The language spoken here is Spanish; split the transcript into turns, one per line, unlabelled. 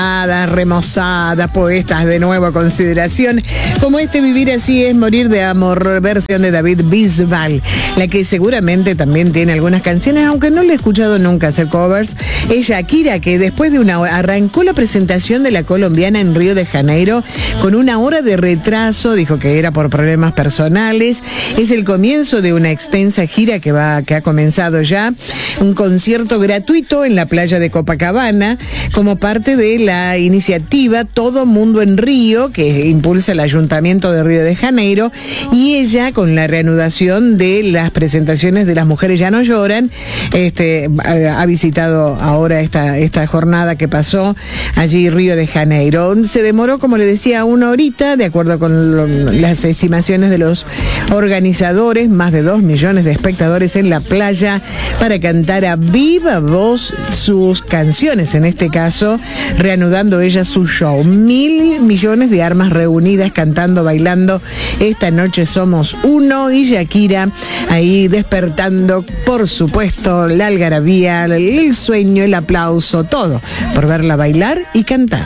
remozadas, puestas de nuevo a consideración, como Vivir así es morir de amor, versión de David Bisbal, la que seguramente también tiene algunas canciones, aunque no le he escuchado nunca hacer covers. Es Shakira, que después de una hora arrancó la presentación de la colombiana en Río de Janeiro con una hora de retraso, dijo que era por problemas personales. Es el comienzo de una extensa gira que ha comenzado ya, un concierto gratuito en la playa de Copacabana, como parte de la iniciativa Todo Mundo en Río, que impulsa el Ayuntamiento de Río de Janeiro, y ella, con la reanudación de las presentaciones de Las Mujeres Ya No Lloran, ha visitado ahora esta jornada que pasó allí Río de Janeiro. Se demoró, como le decía, una horita, de acuerdo con las estimaciones de los organizadores, más de 2 millones de espectadores en la playa para cantar a viva voz sus canciones, en este caso reanudando ella su show. 1.000 millones de almas reunidas cantando, bailando. Esta noche somos uno, y Shakira ahí despertando, por supuesto, la algarabía, el sueño, el aplauso, todo por verla bailar y cantar.